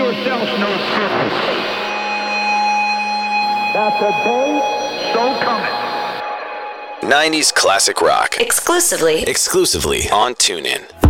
yourself no purpose. That's a day so coming. 90s classic rock. Exclusively On TuneIn.